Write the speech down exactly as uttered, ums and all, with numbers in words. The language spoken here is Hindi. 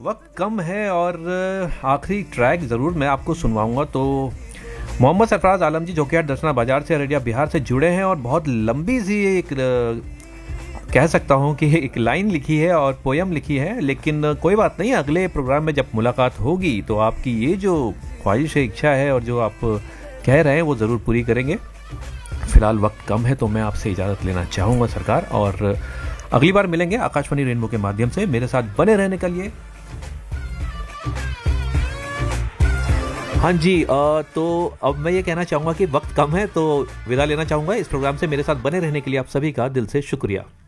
वक्त कम है और आखिरी ट्रैक ज़रूर मैं आपको सुनवाऊंगा। तो मोहम्मद सरफराज आलम जी जो कि दर्शना बाजार से अररिया बिहार से जुड़े हैं और बहुत लंबी सी एक कह सकता हूँ कि एक लाइन लिखी है और पोयम लिखी है, लेकिन कोई बात नहीं, अगले प्रोग्राम में जब मुलाकात होगी तो आपकी ये जो ख्वाहिश है, इच्छा है और जो आप कह रहे हैं वो ज़रूर पूरी करेंगे। फिलहाल वक्त कम है तो मैं आपसे इजाज़त लेना चाहूँगा सरकार, और अगली बार मिलेंगे आकाशवाणी रेनबो के माध्यम से। मेरे साथ बने रहने के लिए हाँ जी, आ, तो अब मैं ये कहना चाहूँगा कि वक्त कम है तो विदा लेना चाहूँगा इस प्रोग्राम से। मेरे साथ बने रहने के लिए आप सभी का दिल से शुक्रिया।